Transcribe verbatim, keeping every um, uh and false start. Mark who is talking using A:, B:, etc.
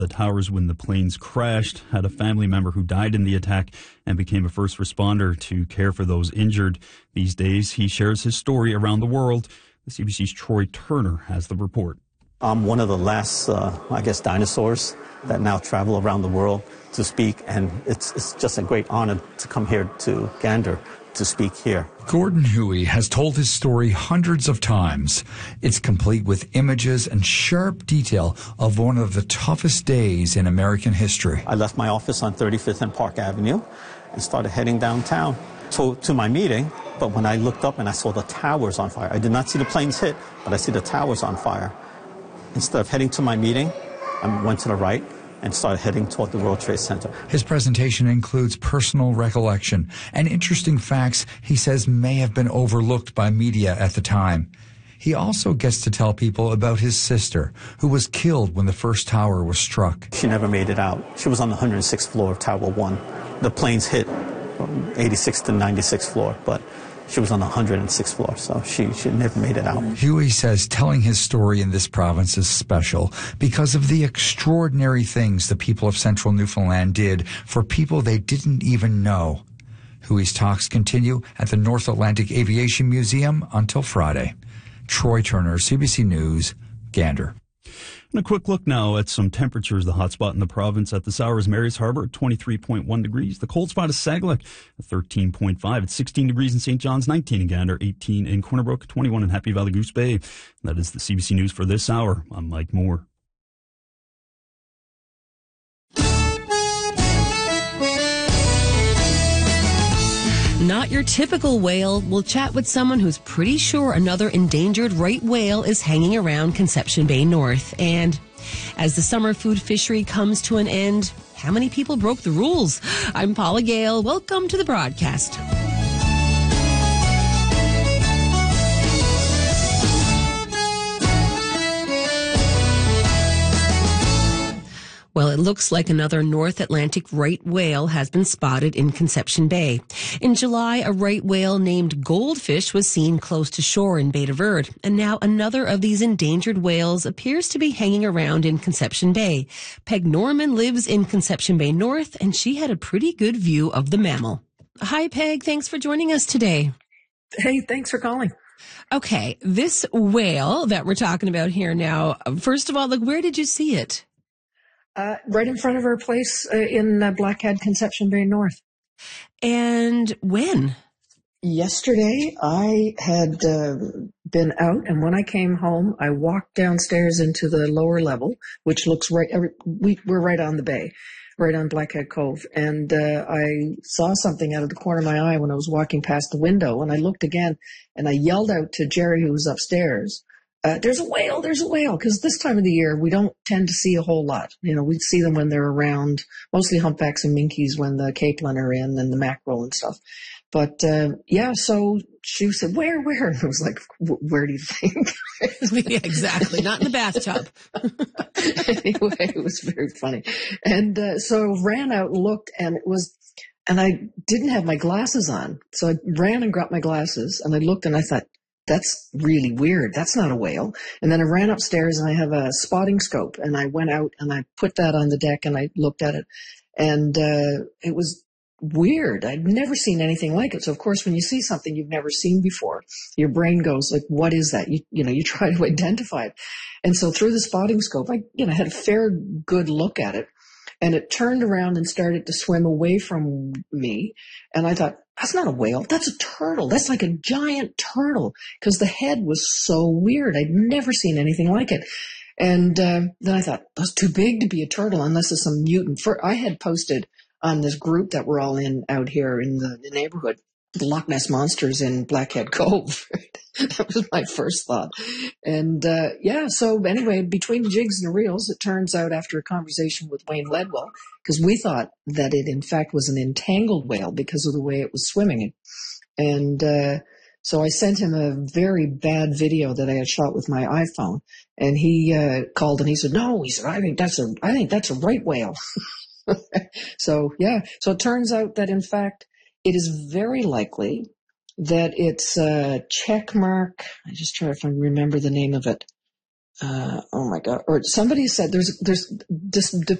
A: the towers when the planes crashed, had a family member who died in the attack, and became a first responder to care for those injured. These days, he shares his story around the world. The C B C's Troy Turner has the report.
B: I'm one of the last, uh, I guess, dinosaurs that now travel around the world to speak, and it's, it's just a great honor to come here to Gander to speak here.
C: Gordon Huey has told his story hundreds of times. It's complete with images and sharp detail of one of the toughest days in American history.
B: I left my office on thirty-fifth and Park Avenue and started heading downtown to, to my meeting. But when I looked up and I saw the towers on fire, I did not see the planes hit, but I see the towers on fire. Instead of heading to my meeting, I went to the right and started heading toward the World Trade Center.
C: His presentation includes personal recollection and interesting facts he says may have been overlooked by media at the time. He also gets to tell people about his sister, who was killed when the first tower was struck.
B: She never made it out. She was on the one hundred sixth floor of Tower one. The planes hit from eighty-sixth to ninety-sixth floor, but she was on the one hundred sixth floor, so she, she never made it out.
C: Huey says telling his story in this province is special because of the extraordinary things the people of central Newfoundland did for people they didn't even know. Huey's talks continue at the North Atlantic Aviation Museum until Friday. Troy Turner, C B C News, Gander.
A: And a quick look now at some temperatures. The hot spot in the province at the Sour is Mary's Harbor at twenty-three point one degrees. The cold spot is Saguenay at thirteen point five. It's sixteen degrees in Saint John's, nineteen in Gander, eighteen in Corner Brook, twenty-one in Happy Valley Goose Bay. That is the C B C News for this hour. I'm Mike Moore.
D: Not your typical whale. We'll chat with someone who's pretty sure another endangered right whale is hanging around Conception Bay North. And as the summer food fishery comes to an end, how many people broke the rules? I'm Paula Gale. Welcome to the broadcast. Well, it looks like another North Atlantic right whale has been spotted in Conception Bay. In July, a right whale named Goldfish was seen close to shore in Bay de Verde. And now another of these endangered whales appears to be hanging around in Conception Bay. Peg Norman lives in Conception Bay North, and she had a pretty good view of the mammal. Hi, Peg. Thanks for joining us today.
E: Hey, thanks for calling.
D: Okay, this whale that we're talking about here now, first of all, like, where did you see it?
E: Uh, right in front of our place uh, in uh, Blackhead, Conception Bay North.
D: And when?
E: Yesterday, I had uh, been out, and when I came home, I walked downstairs into the lower level, which looks right, every, we, we're right on the bay, right on Blackhead Cove. And uh, I saw something out of the corner of my eye when I was walking past the window, and I looked again, and I yelled out to Jerry, who was upstairs, Uh, there's a whale, there's a whale, because this time of the year, we don't tend to see a whole lot. You know, we see them when they're around, mostly humpbacks and minkies when the capelin are in and the mackerel and stuff. But, uh, yeah, so she said, where, where? And I was like, where do you think?
D: Yeah, exactly. Not in the bathtub.
E: Anyway, it was very funny. And uh, so I ran out and looked, and it was, and I didn't have my glasses on. So I ran and got my glasses, and I looked, and I thought, that's really weird. That's not a whale. And then I ran upstairs and I have a spotting scope, and I went out and I put that on the deck and I looked at it, and uh, it was weird. I'd never seen anything like it. So of course, when you see something you've never seen before, your brain goes like, what is that? You, you know, you try to identify it. And so through the spotting scope, I, you know, had a fair good look at it, and it turned around and started to swim away from me. And I thought, that's not a whale. That's a turtle. That's like a giant turtle, because the head was so weird. I'd never seen anything like it. And uh, then I thought, that's too big to be a turtle unless it's some mutant. For, I had posted on this group that we're all in out here in the, the neighborhood, the Loch Ness Monsters in Blackhead Cove. That was my first thought. And, uh, yeah, so anyway, between jigs and reels, it turns out after a conversation with Wayne Ledwell, because we thought that it in fact was an entangled whale because of the way it was swimming. And, uh, so I sent him a very bad video that I had shot with my iPhone, and he, uh, called and he said, no, he said, I think that's a, I think that's a right whale. So, yeah, so it turns out that in fact, it is very likely that it's a check mark. I just try if I remember the name of it. uh, oh my God, or somebody said there's, there's just